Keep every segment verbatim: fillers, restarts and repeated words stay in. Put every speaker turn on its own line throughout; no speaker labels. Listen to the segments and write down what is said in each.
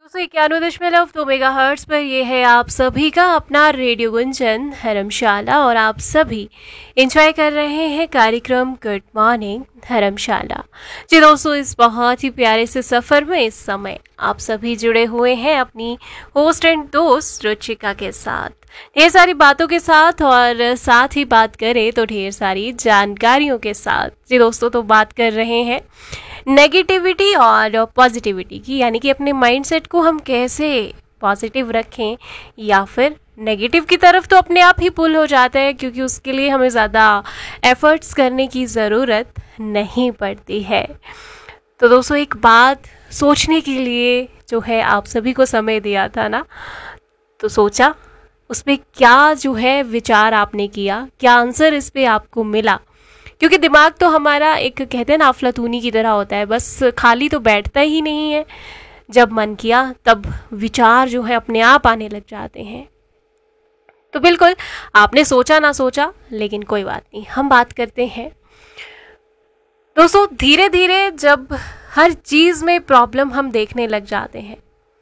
दोस्तों इक्यानवे दशमलव दो मेगा हर्ट्स पर ये है आप सभी का अपना रेडियो गुंजन धर्मशाला और आप सभी एंजॉय कर रहे हैं कार्यक्रम गुड मॉर्निंग धर्मशाला। जी दोस्तों, इस बहुत ही प्यारे से सफ़र में इस समय आप सभी जुड़े हुए हैं अपनी होस्ट एंड दोस्त रुचिका के साथ, ढेर सारी बातों के साथ और साथ ही बात करें तो ढेर सारी जानकारियों के साथ। जी दोस्तों, तो बात कर रहे हैं नेगेटिविटी और पॉजिटिविटी की, यानी कि अपने माइंडसेट को हम कैसे पॉजिटिव रखें या फिर नेगेटिव की तरफ तो अपने आप ही पुल हो जाता है, क्योंकि उसके लिए हमें ज़्यादा एफर्ट्स करने की ज़रूरत नहीं पड़ती है। तो दोस्तों, एक बात सोचने के लिए जो है आप सभी को समय दिया था ना, तो सोचा उस पर क्या जो है विचार आपने किया, क्या आंसर इस पे आपको मिला, क्योंकि दिमाग तो हमारा एक कहते हैं ना अफलातूनी की तरह होता है, बस खाली तो बैठता ही नहीं है। जब मन किया तब विचार जो है अपने आप आने लग जाते हैं। तो बिल्कुल आपने सोचा ना सोचा, लेकिन कोई बात नहीं, हम बात करते हैं दोस्तों धीरे धीरे जब हर चीज़ में प्रॉब्लम हम देखने लग जाते हैं,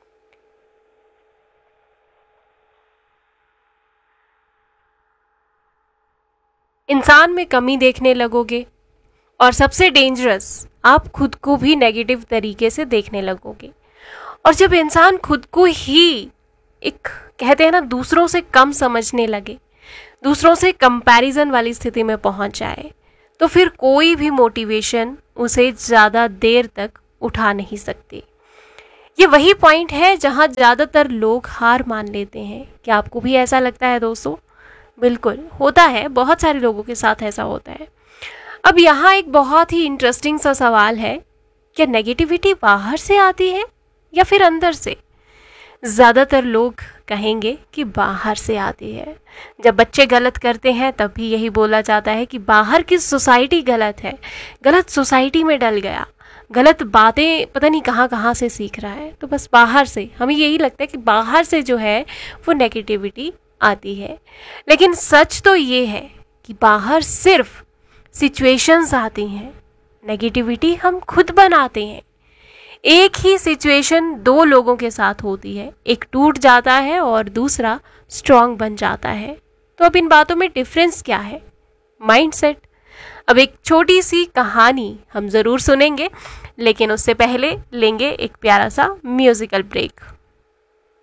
इंसान में कमी देखने लगोगे और सबसे डेंजरस आप खुद को भी नेगेटिव तरीके से देखने लगोगे। और जब इंसान खुद को ही एक कहते हैं ना दूसरों से कम समझने लगे, दूसरों से कंपैरिजन वाली स्थिति में पहुंच जाए, तो फिर कोई भी मोटिवेशन उसे ज़्यादा देर तक उठा नहीं सकती। ये वही पॉइंट है जहां ज़्यादातर लोग हार मान लेते हैं। क्या आपको भी ऐसा लगता है दोस्तों? बिल्कुल होता है, बहुत सारे लोगों के साथ ऐसा होता है। अब यहाँ एक बहुत ही इंटरेस्टिंग सा सवाल है, क्या नेगेटिविटी बाहर से आती है या फिर अंदर से? ज़्यादातर लोग कहेंगे कि बाहर से आती है। जब बच्चे गलत करते हैं तब भी यही बोला जाता है कि बाहर की सोसाइटी गलत है, गलत सोसाइटी में डल गया, गलत बातें पता नहीं कहाँ कहाँ से सीख रहा है। तो बस बाहर से हमें यही लगता है कि बाहर से जो है वो नेगेटिविटी आती है। लेकिन सच तो ये है कि बाहर सिर्फ सिचुएशंस आती हैं, नेगेटिविटी हम खुद बनाते हैं। एक ही सिचुएशन दो लोगों के साथ होती है, एक टूट जाता है और दूसरा स्ट्रांग बन जाता है। तो अब इन बातों में डिफरेंस क्या है? माइंडसेट। अब एक छोटी सी कहानी हम ज़रूर सुनेंगे, लेकिन उससे पहले लेंगे एक प्यारा सा म्यूजिकल ब्रेक।